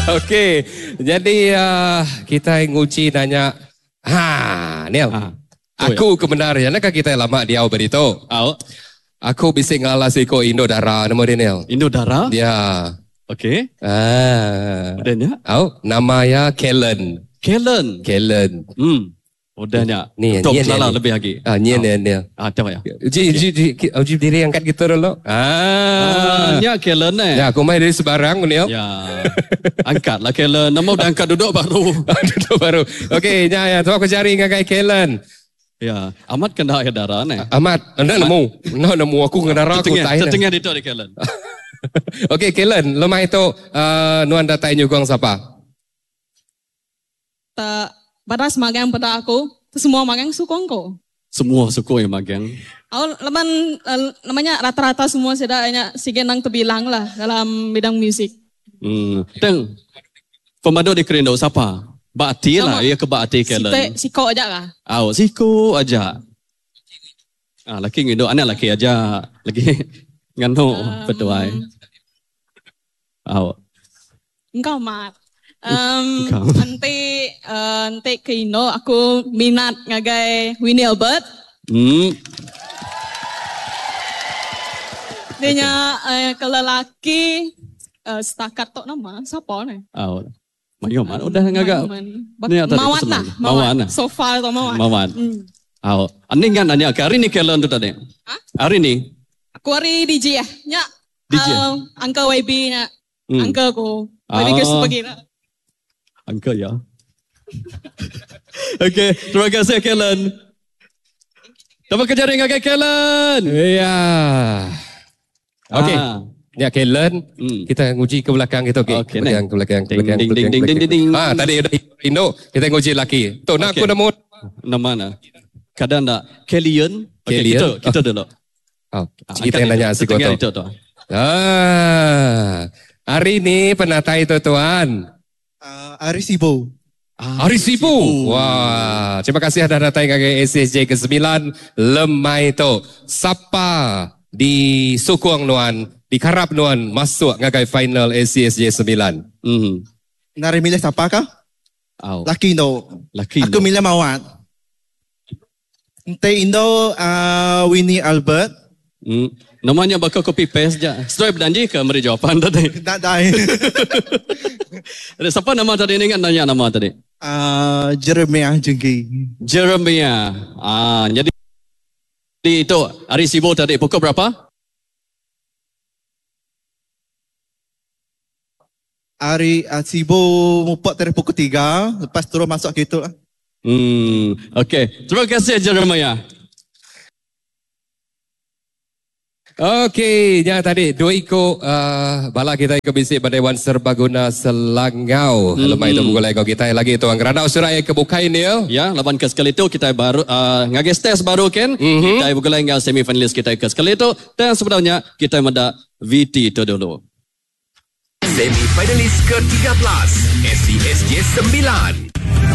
Okey. Jadi kita nguci nanya. Niel. Aku kebenaran nak kita lama dia berito. Aku bisa ngalah siko Indo Dara nama dia Niel. Indo Dara? Ya. Okey. Udahnya? Namanya Kellen. Kellen. Udahnya. Ni Top salah lebih lagi. Ni. Tahu ya. Uji diri angkat kita dulu. Ni Kellen Ya, aku main dari sebarang Niel. Ya. Angkatlah Kellen. Nama udah angkat duduk baru. Duduk baru. Okey, ya, tu aku cari ngagai Kellen. Ya, Ahmad kena kendaraan Ahmad, anda nemu aku kendaraan aku tak. Setengah itu ada Kellen. Okey, Kellen, lemah itu nuan datai nyugong siapa? Tak batas magang pada aku, semua magang sukong ko. Semua suku yang magang. Namanya rata-rata semua sudah sige nang terbilang lah dalam bidang musik. Teng, pemandu di Kerindo siapa? Bakti lah, ia ke Bakti Kellen. Siko aja lah. Siko aja. Laki ngido, anak laki aja. Lagi ngano betuai. Engkau mat. Nanti ke Indo aku minat ngagai Winnie Albert. Dia kalau lelaki setakat tok nama siapa nih? Mayoman udah ngagak. Mawat lah. So far atau Mawat. Ani kan nanya hari ni Kellen tu tadi. Hari ni. Aku hari DJ ya. Nya. DJ. Uncle YB nya. Uncle ko. YB ke sebagainya. Uncle ya. Okey, terima kasih Kellen. Dapat kejaring ngagai Kellen. Ya. Okey. Ya Kellen, kita nguji ke belakang kita okey. Ke belakang. Ding. Tadi udah Indo, kita nguji laki. Tu nak aku nemu nama mana? Kadang nak Kellyan. Okey, kita dulu. Kita yang nanya si Goto. Hari ni penatai tu tuan. Arisibo. Wah, terima kasih ada datang ke SSJ ke-9 lemai tu. Siapa di Sukong Nuan, di Karap Nuan masuk ngagai final SSJ 9. Nari milih siapa kah? Laki Indo. Aku milih Mawat. Nanti Indo Winnie Albert. Namanya bakal copy paste je. Stripe danji ke meri jawapan tadi? Tak. Siapa nama tadi ni kan nanya nama tadi? Jeremiah Jengki. Jeremiah. Jadi itu hari Sibo tadi pukul berapa? Hari Sibo mupat dari pukul 3. Lepas turun masuk gitu lah. Okey. Terima kasih Jeremiah. Okey, ya tadi dua iko bala kita iko bisik pada Dewan Serbaguna Selangau. Lemai itu buku lagi kita lagi tuan kerana usurai kebukai ni ya. Lawan ke sekali itu kita baru ngages tes baru kan. Kita buku lagi semifinalis kita ke sekali itu dan sebenarnya kita ada VT itu dulu. Semifinalis ke-13 SCSJ 9.